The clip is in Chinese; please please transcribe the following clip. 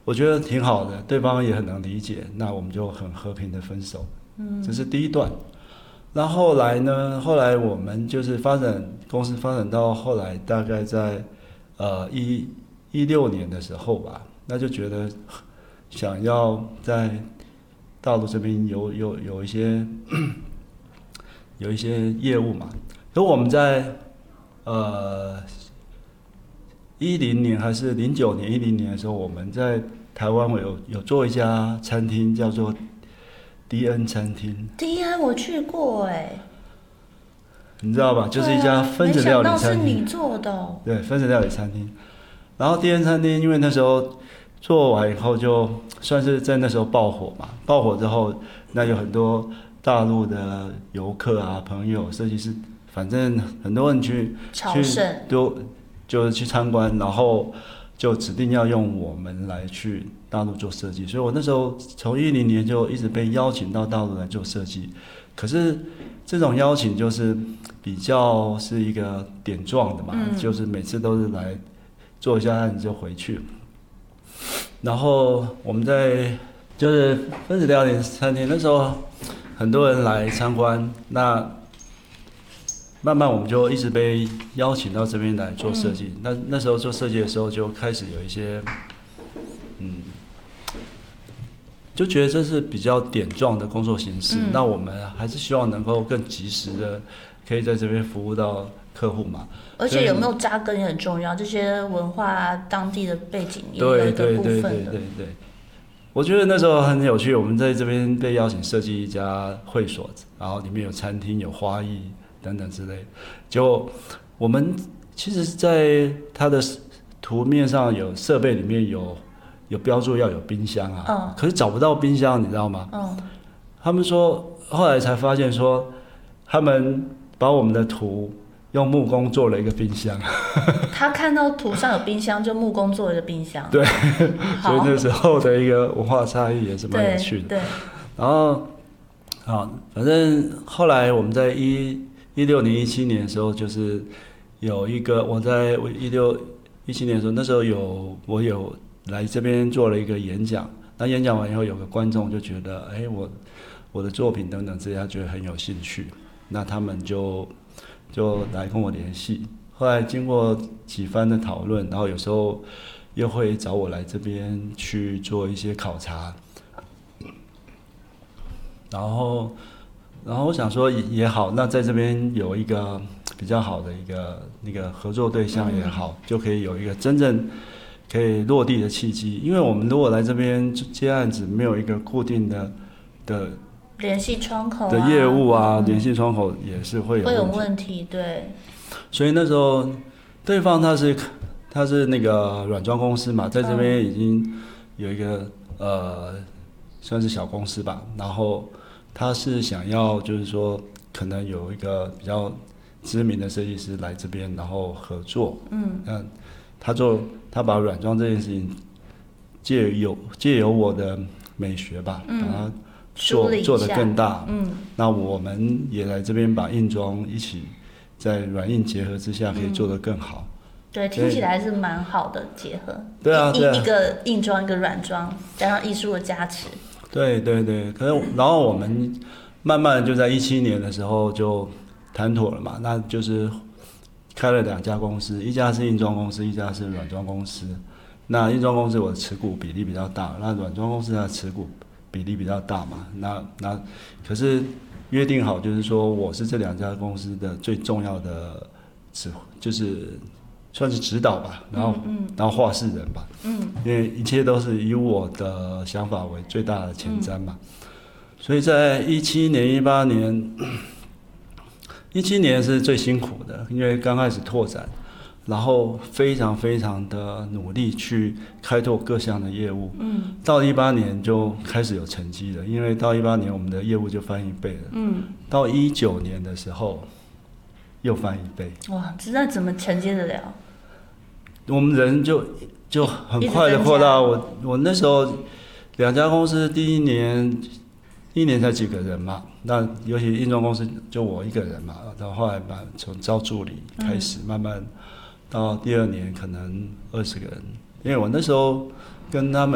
我觉得挺好的，对方也很能理解，那我们就很和平的分手。这是第一段。那后来呢？后来我们就是公司发展到后来大概在16年的时候吧，那就觉得想要在大陆这边有一些有一些业务嘛。可我们在10年还是09年10年的时候，我们在台湾有做一家餐厅，叫做DN 餐厅。 DN 我去过哎， 你知道吧？就是一家分子料理餐厅。 没想到是你做的哦。 对，分子料理餐厅。然后DN 餐厅，因为那时候做完以后，就算是在那时候爆火嘛。爆火之后，那有很多大陆的游客啊、朋友、设计师，反正很多人去就是去参观，然后就指定要用我们来去大陆做设计。所以我那时候从10年就一直被邀请到大陆来做设计。可是这种邀请就是比较是一个点状的嘛，就是每次都是来做一下案子就回去。然后我们在就是分子料理餐厅，那时候很多人来参观，那慢慢我们就一直被邀请到这边来做设计。那时候做设计的时候就开始有一些就觉得这是比较点状的工作形式，那我们还是希望能够更及时的可以在这边服务到客户嘛。 而且有没有扎根也很重要，这些文化当地的背景也有一个部分的。 对，我觉得那时候很有趣，我们在这边被邀请设计一家会所，然后里面有餐厅、有花艺等等之类。就我们其实在它的图面上有设备里面有标注要有冰箱啊，可是找不到冰箱，你知道吗？他们说后来才发现说，他们把我们的图用木工做了一个冰箱。 他看到图上有冰箱，就木工做了一个冰箱。 对，所以那时候的一个文化差异也是蛮有趣的。 对。 然后反正后来我们在16年、17年的时候，就是有一个我在16、17年的时候，那时候我有来这边做了一个演讲。那演讲完以后，有个观众就觉得，我的作品等等这些，他觉得很有兴趣，那他们就来跟我联系。后来经过几番的讨论，然后有时候又会找我来这边去做一些考察。然后我想说也好，那在这边有一个比较好的那个合作对象也好，就可以有一个真正可以落地的契机。因为我们如果来这边接案子，没有一个固定的联系窗口的业务啊，联系窗口也是会有问题，对。 所以那时候对方他是那个软装公司嘛，在这边已经有一个算是小公司吧，然后他是想要就是说可能有一个比较知名的设计师来这边，然后合作。他把软装这件事情借由我的美学吧，把它做得更大。那我们也来这边把硬装一起在软硬结合之下，可以做得更好。 对，听起来是蛮好的结合。 对啊， 一个硬装，一个软装，加上艺术的加持。 对，可是然后我们慢慢就在17年的时候就谈妥了嘛，那就是开了2家公司，一家是硬装公司，一家是软装公司。那硬装公司我的持股比例比较大，那软装公司它的持股比例比较大嘛。那可是约定好就是说我是这2家公司的最重要的就是算是指导吧，然后话事人吧。因为一切都是以我的想法为最大的前瞻嘛。所以在17年、18年，17年是最辛苦的，因为刚开始拓展，然后非常非常的努力去开拓各项的业务。到18年就开始有成绩了，因为到18年我们的业务就翻1倍了。到19年的时候又翻1倍。 哇，这怎么承接得了？ 我们人就很快的扩大。我那时候2家公司第一年才几个人嘛，那尤其硬装公司就我一个人嘛，然后后来从招助理开始，慢慢到第2年可能20个人，因为我那时候跟他们